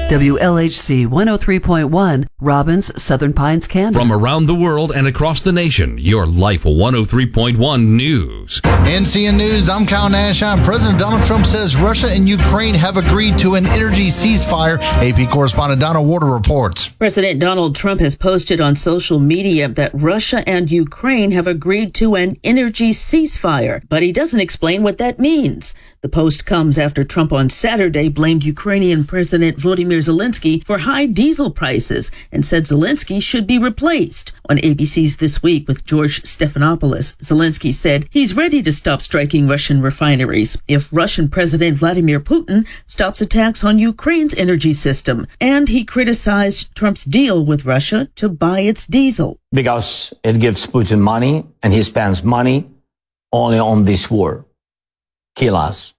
WLHC 103.1, Robbins, Southern Pines, Canada. From around the world and across the nation, your Life 103.1 News. NCN News, I'm Kyle Nash. President Donald Trump says Russia and Ukraine have agreed to an energy ceasefire. AP correspondent Donna Warder reports. President Donald Trump has posted on social media that Russia and Ukraine have agreed to an energy ceasefire, but he doesn't explain what that means. The post comes after Trump on Saturday blamed Ukrainian President Volodymyr Zelensky for high diesel prices and said Zelensky should be replaced. On ABC's This Week with George Stephanopoulos, Zelensky said he's ready to stop striking Russian refineries if Russian President Vladimir Putin stops attacks on Ukraine's energy system. And he criticized Trump's deal with Russia to buy its diesel. Because it gives Putin money, and he spends money only on this war. Kill us.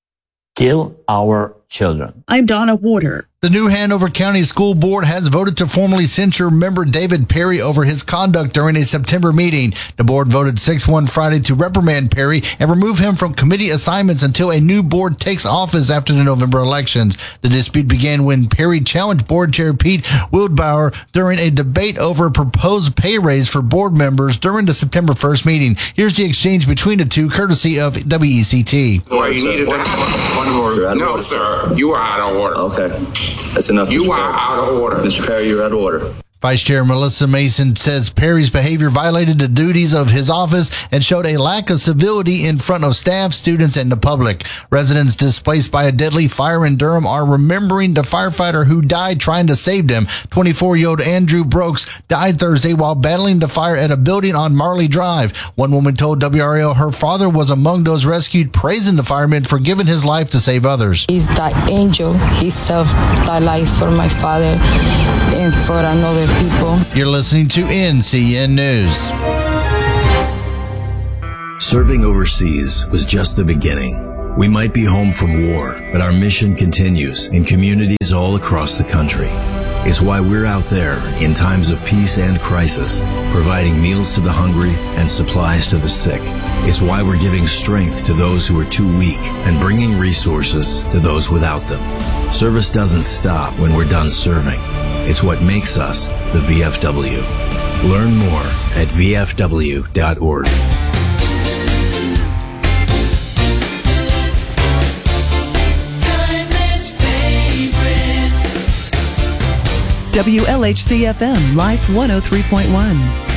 Kill our children. I'm Donna Warder. The new Hanover County School Board has voted to formally censure member David Perry over his conduct during a September meeting. The board voted 6-1 Friday to reprimand Perry and remove him from committee assignments until a new board takes office after the November elections. The dispute began when Perry challenged board chair Pete Wildbauer during a debate over a proposed pay raise for board members during the September 1st meeting. Here's the exchange between the two, courtesy of WECT. Well, you needed to have one order. No, sir. You are out of order. Okay. That's enough. You are out of order. Mr. Perry, you're out of order. Vice Chair Melissa Mason says Perry's behavior violated the duties of his office and showed a lack of civility in front of staff, students, and the public. Residents displaced by a deadly fire in Durham are remembering the firefighter who died trying to save them. 24-year-old Andrew Brooks died Thursday while battling the fire at a building on Marley Drive. One woman told WRAL her father was among those rescued, praising the firemen for giving his life to save others. He's that angel. He saved that life for my father and for another people. You're listening to NCN News. Serving overseas was just the beginning. We might be home from war, but our mission continues in communities all across the country. It's why we're out there in times of peace and crisis, providing meals to the hungry and supplies to the sick. It's why we're giving strength to those who are too weak and bringing resources to those without them. Service doesn't stop when we're done serving. It's what makes us the VFW. Learn more at vfw.org. WLHC FM, Life 103.1.